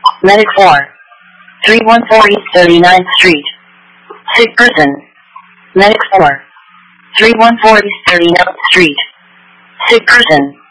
Medic 4. 314 East 39th Street. Sick person. Medic 4. 314 East 39th Street. Sick person.